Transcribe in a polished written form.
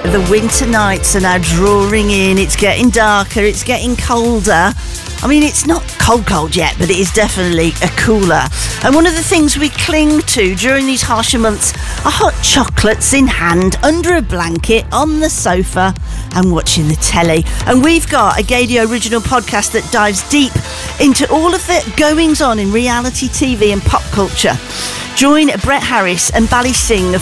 The winter nights are now drawing in. It's getting darker. It's getting colder. I mean, it's not cold yet, but it is definitely a cooler. And one of the things we cling to during these harsher months are hot chocolates in hand, under a blanket, on the sofa, and watching the telly. And we've got a Gaydio original podcast that dives deep into all of the goings on in reality TV and pop culture. Join Brett Harris and Bally Singh